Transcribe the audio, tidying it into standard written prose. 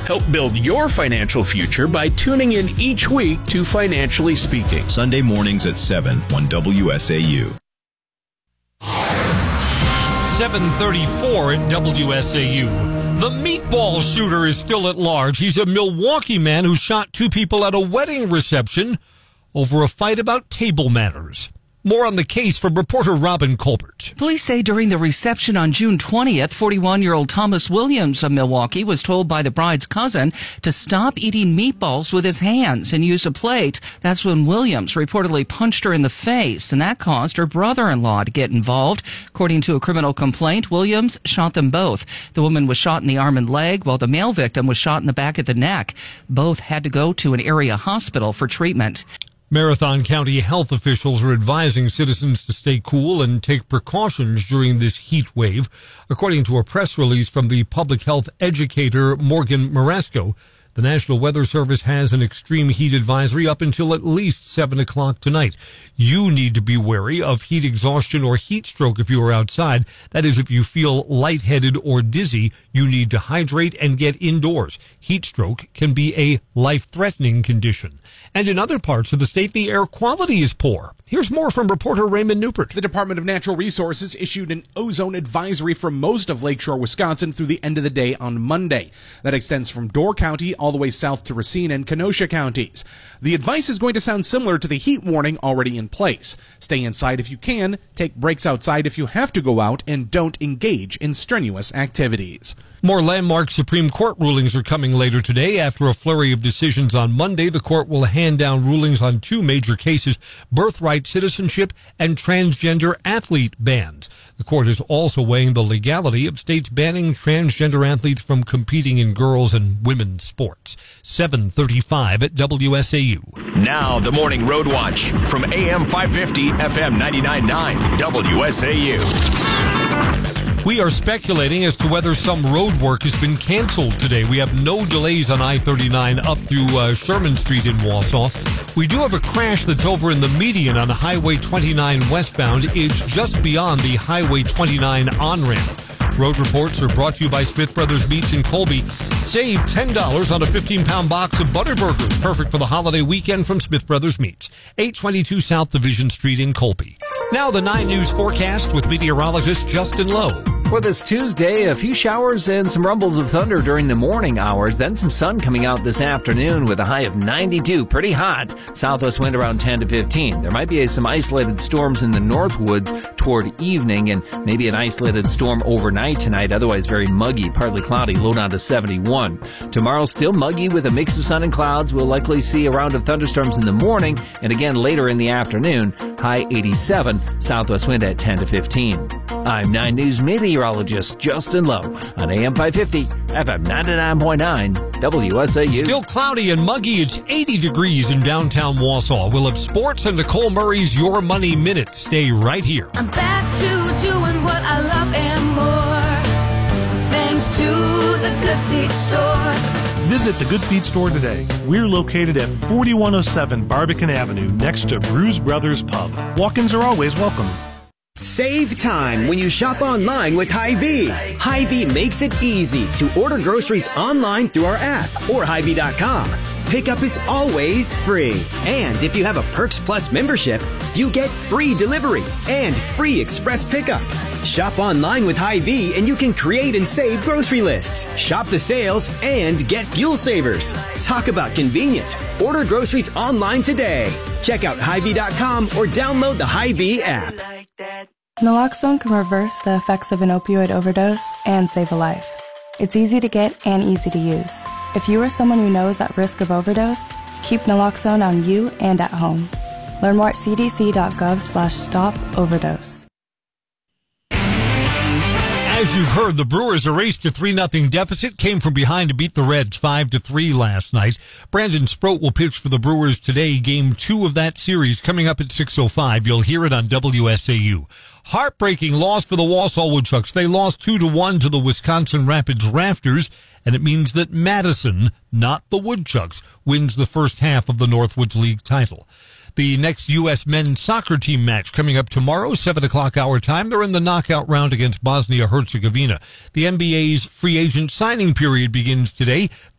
Help build your financial future by tuning in each week to Financially Speaking. Sunday mornings at 7 on WSAU. 7:34 at WSAU. The meatball shooter is still at large. He's a Milwaukee man who shot two people at a wedding reception over a fight about table manners. More on the case from reporter Robin Colbert. Police say during the reception on June 20th, 41-year-old Thomas Williams of Milwaukee was told by the bride's cousin to stop eating meatballs with his hands and use a plate. That's when Williams reportedly punched her in the face, and that caused her brother-in-law to get involved. According to a criminal complaint, Williams shot them both. The woman was shot in the arm and leg, while the male victim was shot in the back of the neck. Both had to go to an area hospital for treatment. Marathon County health officials are advising citizens to stay cool and take precautions during this heat wave. According to a press release from the public health educator Morgan Marasco, the National Weather Service has an extreme heat advisory up until at least 7 o'clock tonight. You need to be wary of heat exhaustion or heat stroke if you are outside. That is, if you feel lightheaded or dizzy, you need to hydrate and get indoors. Heat stroke can be a life-threatening condition. And in other parts of the state, the air quality is poor. Here's more from reporter Raymond Newport. The Department of Natural Resources issued an ozone advisory for most of Lakeshore, Wisconsin through the end of the day on Monday. That extends from Door County all the way south to Racine and Kenosha counties. The advice is going to sound similar to the heat warning already in place. Stay inside if you can, take breaks outside if you have to go out, and don't engage in strenuous activities. More landmark Supreme Court rulings are coming later today. After a flurry of decisions on Monday, the court will hand down rulings on two major cases, birthright citizenship and transgender athlete bans. The court is also weighing the legality of states banning transgender athletes from competing in girls' and women's sports. 7:35 at WSAU. Now the Morning Road Watch from AM 550, FM 99.9, WSAU. We are speculating as to whether some road work has been canceled today. We have no delays on I-39 up through Sherman Street in Wausau. We do have a crash that's over in the median on Highway 29 westbound. It's just beyond the Highway 29 on-ramp. Road reports are brought to you by Smith Brothers Meats in Colby. Save $10 on a 15-pound box of butter burgers. Perfect for the holiday weekend from Smith Brothers Meats. 822 South Division Street in Colby. Now the 9 News forecast with meteorologist Justin Lowe. For this Tuesday, a few showers and some rumbles of thunder during the morning hours, then some sun coming out this afternoon with a high of 92. Pretty hot. Southwest wind around 10 to 15. There might be some isolated storms in the Northwoods toward evening and maybe an isolated storm overnight tonight. Otherwise very muggy, partly cloudy, low down to 71. Tomorrow still muggy with a mix of sun and clouds. We'll likely see a round of thunderstorms in the morning and again later in the afternoon. High 87. Southwest wind at 10 to 15. I'm 9 News meteorologist Justin Lowe on AM 550, FM 99.9, WSAU. Still cloudy and muggy. It's 80 degrees in downtown Wausau. We'll have sports and Nicole Murray's Your Money Minute. Stay right here. I'm back to doing what I love and more, thanks to the Good Feet store. Visit the Good Feet store today. We're located at 4107 Barbican Avenue next to Brews Brothers Pub. Walk-ins are always welcome. Save time when you shop online with Hy-Vee. Hy-Vee makes it easy to order groceries online through our app or Hy-Vee.com. Pickup is always free. And if you have a Perks Plus membership, you get free delivery and free express pickup. Shop online with Hy-Vee and you can create and save grocery lists, shop the sales, and get fuel savers. Talk about convenient. Order groceries online today. Check out Hy-Vee.com or download the Hy-Vee app. Naloxone can reverse the effects of an opioid overdose and save a life. It's easy to get and easy to use. If you or someone you know is at risk of overdose, keep naloxone on you and at home. Learn more at cdc.gov/stop-overdose. As you've heard, the Brewers erased a 3-0 deficit, came from behind to beat the Reds 5-3 last night. Brandon Sproat will pitch for the Brewers today, Game 2 of that series, coming up at 6:05. You'll hear it on WSAU. Heartbreaking loss for the Wausau Woodchucks. They lost 2-1 to the Wisconsin Rapids Rafters, and it means that Madison, not the Woodchucks, wins the first half of the Northwoods League title. The next U.S. men's soccer team match coming up tomorrow, 7 o'clock our time. They're in the knockout round against Bosnia-Herzegovina. The NBA's free agent signing period begins today.